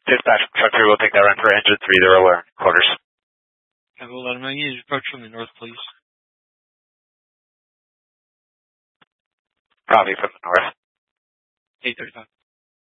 Dispatch truck 3 will take that run for engine 3, they're aware. Quarters. Okay, we'll let them know. You need to approach from the north, please. Probably from the north. 835.